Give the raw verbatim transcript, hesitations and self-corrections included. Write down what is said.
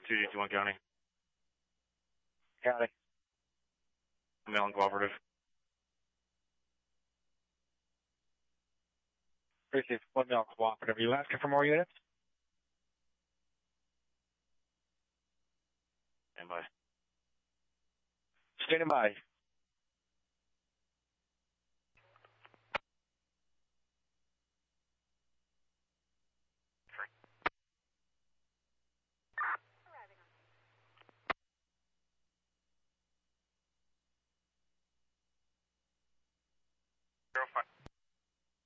two D two one County. County. Mail cooperative. Appreciate one mail cooperative. Are you asking for more units? Stand by. Standing by. Zero five.